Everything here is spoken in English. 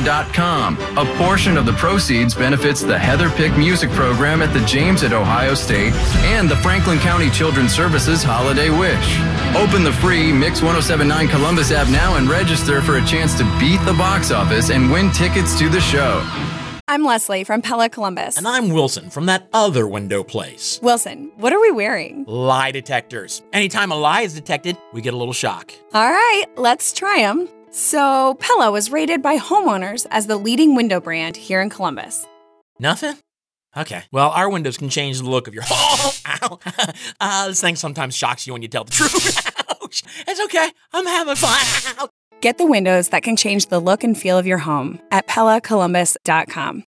HeatherPick.com. A portion of the proceeds benefits the Heather Pick Music Program at the James at Ohio State and the Franklin County Children's Services Holiday Wish. Open the free Mix 1079 Columbus app now and register for a chance to beat the box office and win tickets to the show. I'm Leslie from Pella Columbus. And I'm Wilson from that other window place. Wilson, what are we wearing? Lie detectors. Anytime a lie is detected, we get a little shock. All right, let's try them. So, Pella was rated by homeowners as the leading window brand here in Columbus. Nothing? Okay. Well, our windows can change the look of your home. Ow. This thing sometimes shocks you when you tell the truth. Ouch. It's okay. I'm having fun. Get the windows that can change the look and feel of your home at PellaColumbus.com.